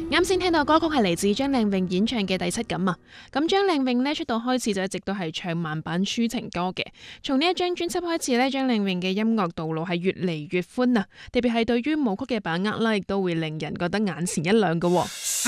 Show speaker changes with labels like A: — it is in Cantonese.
A: 啱先聽到歌曲係嚟自張靚穎演唱嘅《第七感》啊。咁張靚穎呢，出道開始就一直都係唱慢版抒情歌嘅。從呢一張專輯開始呢，張靚穎嘅音樂道路係越嚟越寬啊。特別係對於舞曲嘅把握啦，亦都會令人覺得眼前一亮㗎喎。